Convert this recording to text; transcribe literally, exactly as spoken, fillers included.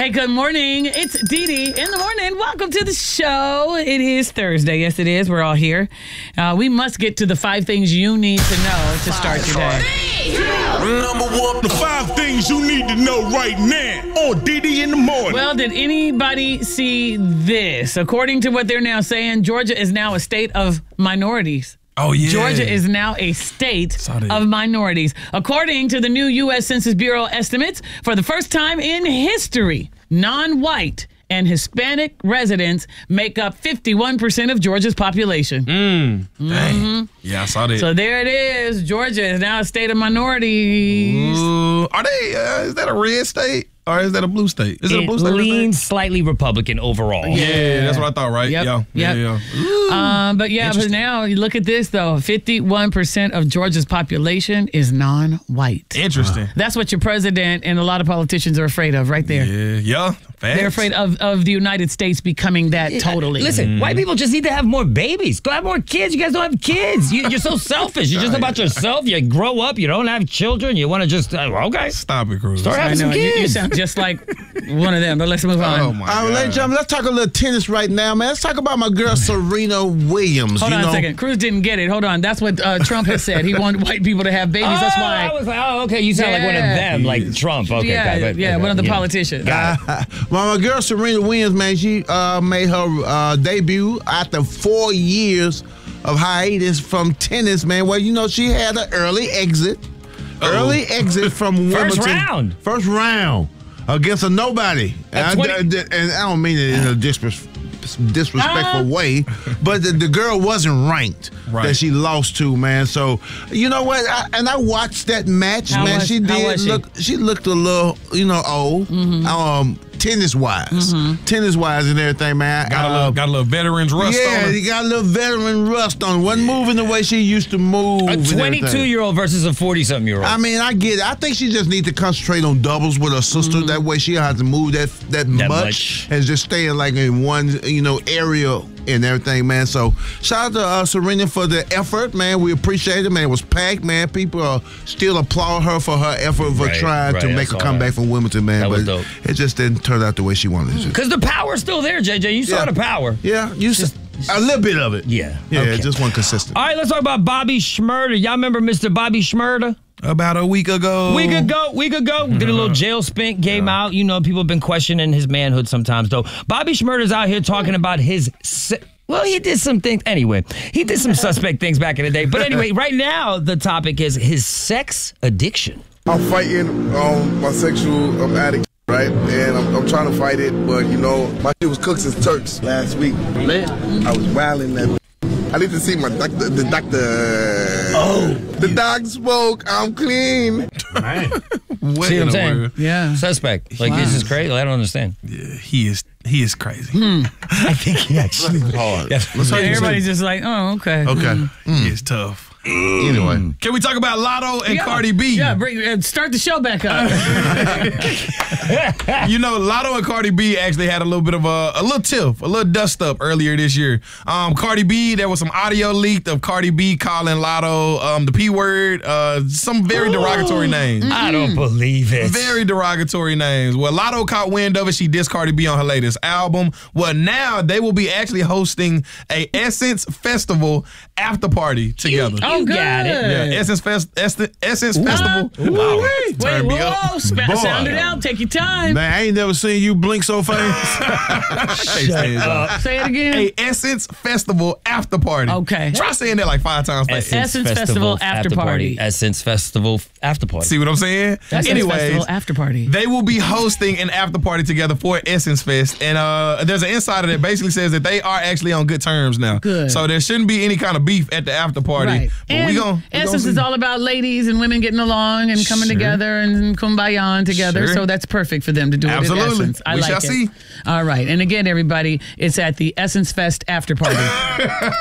Hey, good morning. It's Dee Dee in the morning. Welcome to the show. It is Thursday. Yes, it is. We're all here. Uh, we must get to the five things you need to know to start your day. Number one, the five things you need to know right now on Dee Dee in the morning. Well, did anybody see this? According to what they're now saying, Georgia is now a state of minorities. Oh, yeah. Georgia is now a state of minorities. According to the new U S Census Bureau estimates, for the first time in history, non-white and Hispanic residents make up fifty-one percent of Georgia's population. Mm. Dang. Mm-hmm. Yeah, I saw that. So there it is. Georgia is now a state of minorities. Ooh. Are they, uh, is that a red state? Or is that a blue state? Is it, it a blue state? leans slightly Republican overall. Yeah, yeah, that's what I thought, right? Yep. Yeah, yep. yeah, yeah. Um, but yeah, but now you look at this though. fifty-one percent of Georgia's population is non-white. Interesting. Uh, that's what your president and a lot of politicians are afraid of, right there. Yeah, yeah. Facts. They're afraid of, of the United States becoming that totally. Listen, mm. white people just need to have more babies. Go have more kids. You guys don't have kids. You, you're so selfish. You're just about yourself. You grow up. You don't have children. You want to just, uh, okay. Stop it, Cruz. Start having I know, some kids. You, you sound just like one of them, but let's move on. Oh, my All right, ladies and gentlemen, let's talk a little tennis right now, man. Let's talk about my girl, Serena Williams. Hold you on know? a second. Cruz didn't get it. Hold on. That's what uh, Trump has said. He wanted white people to have babies. Oh, That's why. I was like, oh, okay. You sound Yeah. like one of them, like Trump. Okay, yeah, got it. yeah, Okay, one of the yeah. politicians. Uh, well, my girl, Serena Williams, man, she uh, made her uh, debut after four years of hiatus from tennis, man. Well, you know, she had an early exit. Uh-oh. Early exit from First Wimbledon. round. First round. Against a nobody. At And twenty I, and I don't mean it in a disres- disrespectful way, but the, the girl wasn't ranked Right. that she lost to, man. So, you know what? I, and I watched that match, How man. was- she how did was she? look, she looked a little, you know, old, Mm-hmm. um, tennis-wise. Tennis-wise and everything, man. Got a Uh, little, got a little veterans rust yeah, on her. you got a little veteran rust on her. Wasn't moving the way she used to move. A and everything. twenty-two-year-old versus a forty-something-year-old. I mean, I get it. I think she just needs to concentrate on doubles with her sister. Mm-hmm. That way she don't have to move that that, That much, much. and just stay in like in one, you know, area and everything, man. So shout out to uh, Serena for the effort, man. We appreciate it, man. It was packed, man. People uh, still applaud her for her effort for Right, trying right. to I make a saw comeback that. from Wimbledon, man. That but was dope. it just didn't turn out the way she wanted it to. Because the power's still there, J J. You saw Yeah. the power. Yeah, you s- a little bit of it. Yeah. Yeah, Okay. it just wasn't consistent. All right, let's talk about Bobby Schmurda. Y'all remember Mister Bobby Schmurda? About a week ago. Week ago, week ago, did a little jail spent, came out. You know, people have been questioning his manhood sometimes, though. Bobby Schmurda's out here talking about his... Se- well, he did some things. Anyway, he did some suspect things back in the day. But anyway, right now, the topic is his sex addiction. I'm fighting um, my sexual um, addict, right? And I'm, I'm trying to fight it, but you know, my shit was cooked since Turks last week. I was wilding that. I need to see my doctor. The doctor. Oh, the dog spoke. I'm clean. What See in what I'm the saying? world? Yeah. Suspect. Like, this is crazy. I don't understand. Yeah, he is. He is crazy. I think he actually... Hard. Yeah. Let's Yeah, hope you everybody's just like, oh, okay. say- okay. He is tough. Anyway. Can we talk about Lotto and Yeah. Cardi B? Yeah, bring, uh, start the show back up. You know, Lotto and Cardi B actually had a little bit of a, a little tiff, a little dust up earlier this year. Um, Cardi B, there was some audio leaked of Cardi B calling Lotto um, the P word, uh, some very derogatory names. I don't believe it. Very derogatory names. Well, Lotto caught wind of it. She dissed Cardi B on her latest album. Well, now they will be actually hosting a Essence Festival after party together. Oh, You good. got it. Yeah, Essence Fest, Essence, Essence Festival. Wow, Wait, turn me whoa, up. sp- Boy. sound it out. Take your time. Man, I ain't never seen you blink so fast. Shut up. Say it again. A Essence Festival after party. Okay. Try saying that like five times. fast. Essence Festival after party. Essence Festival after party. See what I'm saying? Essence Anyways, Festival after party. they will be hosting an after party together for Essence Fest. And uh, there's an insider that basically says that they are actually on good terms now. Good. So there shouldn't be any kind of beef at the after party. Right. But and we gon' we Essence gon' is see. all about ladies and women getting along and coming Sure. together and kumbaya together. Sure. So that's perfect for them to do it Absolutely. at Essence. I We like shall it. see. All right. And again, everybody, it's at the Essence Fest after party.